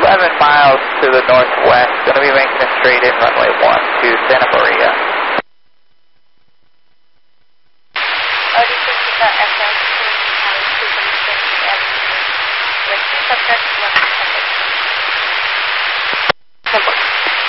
11 miles to the northwest. Going to be making a straight in runway 1 to Santa Maria. This is the FM 2 276 with subject 1.